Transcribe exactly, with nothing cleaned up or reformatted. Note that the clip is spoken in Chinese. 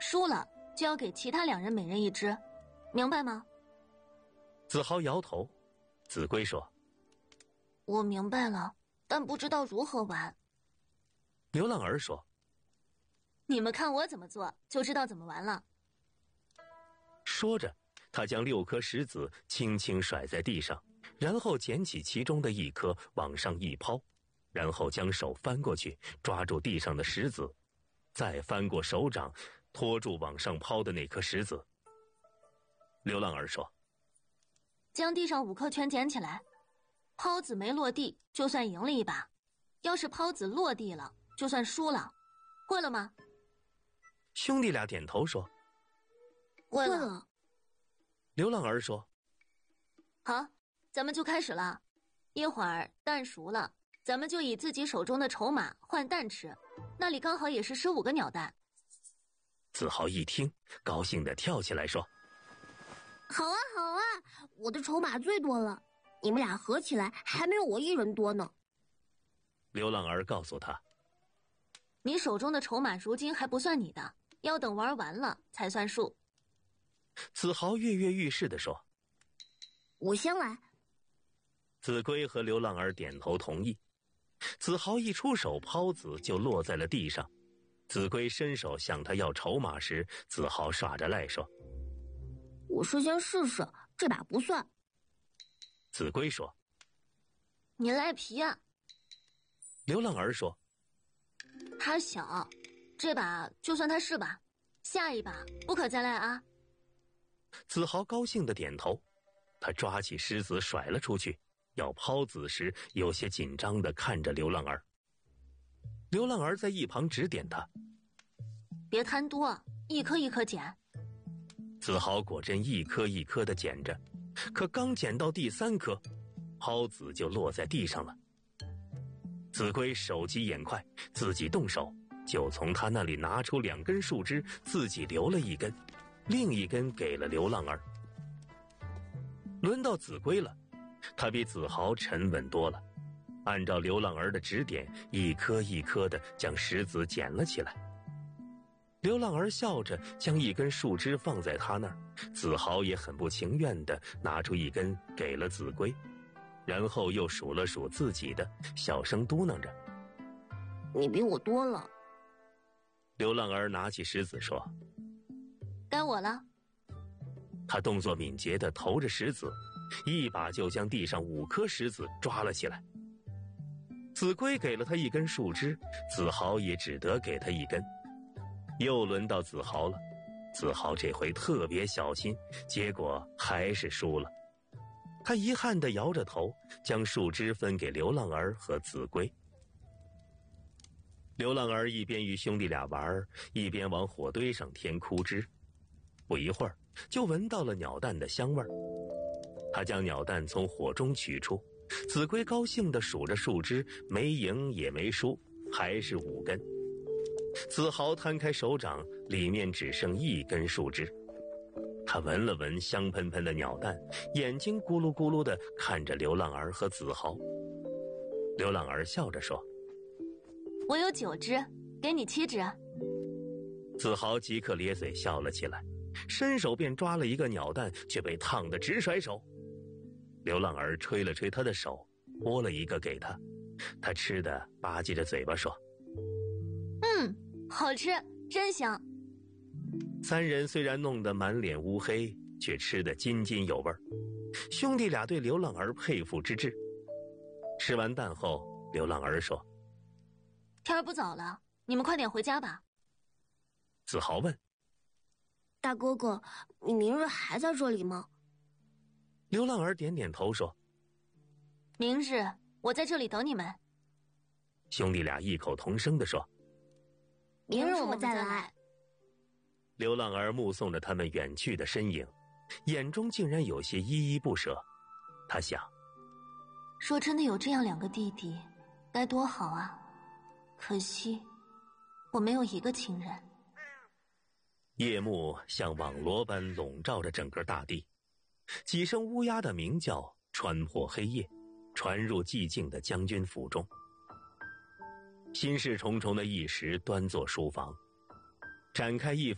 输了就要给其他两人每人一只，明白吗？ 子豪摇头，子规说： 我明白了，但不知道如何玩。 刘浪儿说： 你们看我怎么做，就知道怎么玩了。 说着，他将六颗石子轻轻甩在地上，然后捡起其中的一颗往上一抛，然后将手翻过去抓住地上的石子，再翻过手掌拖住往上抛的那颗石子。刘浪儿说： 将地上五颗全捡起来，抛子没落地就算赢了一把，要是抛子落地了就算输了，会了吗？ 兄弟俩点头说： 会了。 刘浪儿说： 好，咱们就开始了。一会儿蛋熟了，咱们就以自己手中的筹码换蛋吃，那里刚好也是十五个鸟蛋。 子豪一听，高兴地跳起来说： 好啊好啊，我的筹码最多了，你们俩合起来还没有我一人多呢。 刘浪儿告诉他： 你手中的筹码如今还不算你的，要等玩完了才算数。 子豪跃跃欲试地说： 我先来。 子规和刘浪儿点头同意。子豪一出手，抛子就落在了地上。子规伸手向他要筹码时，子豪耍着赖说： 我是先试试，这把不算。 子规说： 你赖皮啊。 刘浪儿说： 他小，这把就算他是吧，下一把不可再赖啊。 子豪高兴地点头，他抓起石子甩了出去，要抛子时有些紧张地看着刘浪儿。刘浪儿在一旁指点他： 别贪多，一颗一颗捡。 子豪果真一颗一颗地捡着，可刚捡到第三颗，抛子就落在地上了。子规手疾眼快，自己动手，就从他那里拿出两根树枝，自己留了一根，另一根给了刘浪儿。轮到子规了，他比子豪沉稳多了，按照刘浪儿的指点，一颗一颗地将石子捡了起来。刘浪儿笑着将一根树枝放在他那儿，子豪也很不情愿地拿出一根给了子规，然后又数了数自己的，小声嘟囔着： 你比我多了。 刘浪儿拿起石子说： 该我了。 他动作敏捷地投着石子，一把就将地上五颗石子抓了起来。子规给了他一根树枝，子豪也只得给他一根。又轮到子豪了，子豪这回特别小心，结果还是输了。他遗憾地摇着头，将树枝分给刘浪儿和子规。刘浪儿一边与兄弟俩玩，一边往火堆上添枯枝。不一会儿，就闻到了鸟蛋的香味儿。他将鸟蛋从火中取出，子规高兴地数着树枝，没赢也没输，还是五根。子豪摊开手掌，里面只剩一根树枝。他闻了闻香喷喷的鸟蛋，眼睛咕噜咕噜地看着刘浪儿和子豪。刘浪儿笑着说： 我有九只，给你七只。 子豪即刻咧嘴笑了起来，伸手便抓了一个鸟蛋，却被烫得直甩手。刘浪儿吹了吹他的手，拨了一个给他，他吃得吧唧着嘴巴说： 嗯，好吃，真香。 三人虽然弄得满脸乌黑，却吃得津津有味。兄弟俩对刘浪儿佩服之至。吃完蛋后，刘浪儿说： 天儿不早了，你们快点回家吧。 子豪问： 大哥哥，你明日还在这里吗？ 刘浪儿点点头说： 明日我在这里等你们。 兄弟俩异口同声地说： 明日我们再来。 刘浪儿目送着他们远去的身影，眼中竟然有些依依不舍。他想， 若真的有这样两个弟弟，该多好啊！可惜，我没有一个亲人。 夜幕像网罗般笼罩着整个大地，几声乌鸦的鸣叫穿破黑夜，传入寂静的将军府中。心事重重的一时端坐书房，展开一